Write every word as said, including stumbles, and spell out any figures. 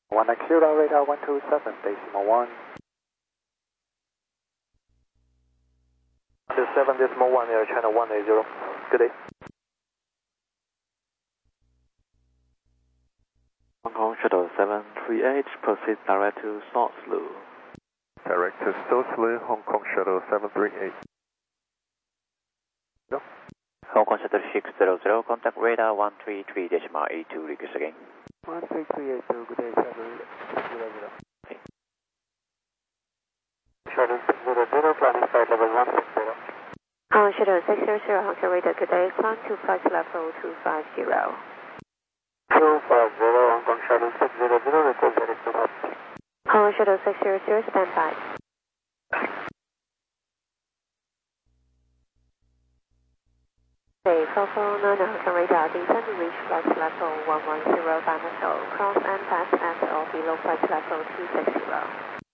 one X zero, radar one two seven, decimal one. two seven, decimal one, Air China one eight zero. Good day. Hong Kong Shuttle seven three eight, proceed direct to Salzloo. Direct to Salzloo, Hong Kong Shuttle seven three eight. Hong Kong Shuttle six zero zero, contact radar one three three decimal eight two, request again. one three three eight two, good day, Shuttle six zero zero. Okay. Shuttle six zero zero, planning flight level one six zero. Uh, Shuttle six zero zero, Hong Kong radar, good day, climb to flight level two five zero. two five zero, Hong Kong Shuttle six zero zero, request that is to help. Hong Kong Shuttle six zero zero, stand by. Okay, four four nine, Hong Kong radar, descend to reach flight level one one zero, dimensional, cross and pass at or below flight level two six zero.